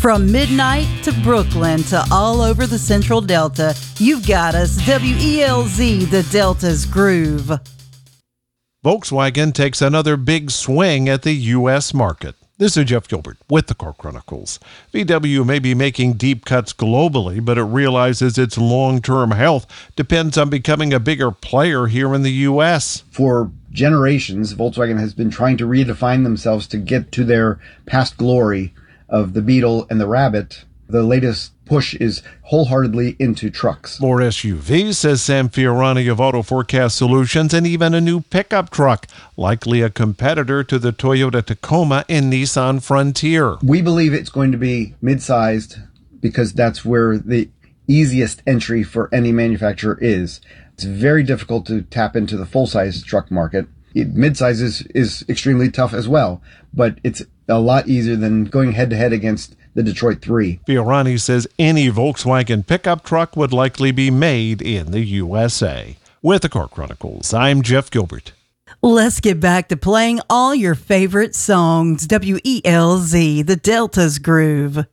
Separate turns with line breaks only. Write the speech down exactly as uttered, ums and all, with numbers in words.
From midnight to Brooklyn to all over the Central Delta, you've got us. W E L Z, the Delta's Groove.
Volkswagen takes another big swing at the U S market. This is Jeff Gilbert with the Car Chronicles. V W may be making deep cuts globally, but it realizes its long-term health depends on becoming a bigger player here in the U S.
For generations, Volkswagen has been trying to redefine themselves to get to their past glory of the Beetle and the Rabbit. The latest push is wholeheartedly into trucks.
More S U Vs, says Sam Fiorani of Auto Forecast Solutions, and even a new pickup truck, likely a competitor to the Toyota Tacoma and Nissan Frontier.
We believe it's going to be mid-sized because that's where the easiest entry for any manufacturer is. It's very difficult to tap into the full-size truck market. It, mid-size is, is extremely tough as well, but it's a lot easier than going head-to-head against the Detroit three.
Fiorani says any Volkswagen pickup truck would likely be made in the U S A. With the Car Chronicles, I'm Jeff Gilbert.
Let's get back to playing all your favorite songs. W E L Z, the Delta's Groove.